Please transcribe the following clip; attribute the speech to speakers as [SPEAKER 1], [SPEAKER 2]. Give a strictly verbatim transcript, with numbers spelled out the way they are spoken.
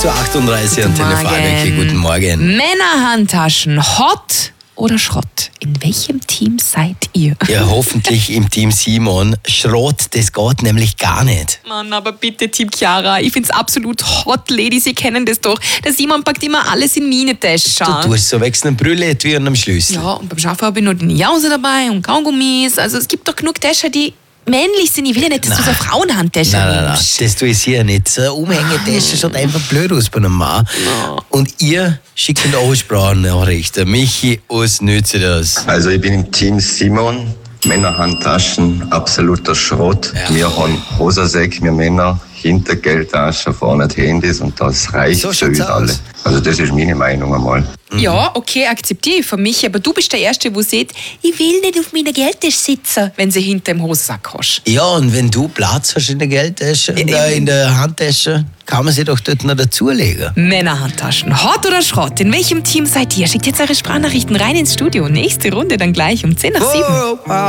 [SPEAKER 1] Uhr achtunddreißig und Telefon. Guten Morgen.
[SPEAKER 2] Männerhandtaschen, hot oder Schrott? In welchem Team seid ihr?
[SPEAKER 1] Ja, hoffentlich im Team Simon. Schrott, das geht nämlich gar nicht.
[SPEAKER 2] Mann, aber bitte Team Chiara, ich find's absolut hot, Lady, Sie kennen das doch. Der Simon packt immer alles in meine Tasche.
[SPEAKER 1] Du tust so wechseln eine Brille wie an einem Schlüssel.
[SPEAKER 2] Ja, und beim Schaffen habe ich noch die Jause dabei und Kaugummis. Also es gibt doch genug Taschen, die männlich sind. Ich will ja nicht, dass du so eine Frauenhandtasche
[SPEAKER 1] Nein, nein, nein,
[SPEAKER 2] nimmst.
[SPEAKER 1] das tue ich sicher nicht. So eine Umhängetasche schaut einfach blöd aus bei einem Mann. Und ihr schickt eine Ansprachnachricht. Der Michi, was nützt das?
[SPEAKER 3] Also ich bin im Team Simon. Männerhandtaschen, absoluter Schrott.
[SPEAKER 1] Ja.
[SPEAKER 3] Wir haben Hosensäcke, wir Männer, Hintergeldtaschen, vorne die Handys und das reicht
[SPEAKER 1] So
[SPEAKER 3] für
[SPEAKER 1] schaut's
[SPEAKER 3] uns alle.
[SPEAKER 1] aus.
[SPEAKER 3] Also das ist meine Meinung einmal.
[SPEAKER 2] Ja, okay, akzeptiere ich von mich, aber du bist der Erste, der sieht, ich will nicht auf meiner Geldtasche sitzen, wenn sie hinter dem Hosensack hast.
[SPEAKER 1] Ja, und wenn du Platz hast in der Geldtasche, in der, in der Handtasche, kann man sie doch dort noch dazulegen.
[SPEAKER 2] Männerhandtaschen, hot oder Schrott? In welchem Team seid ihr? Schickt jetzt eure Sprachnachrichten rein ins Studio. Nächste Runde dann gleich um zehn nach sieben.
[SPEAKER 1] Oh,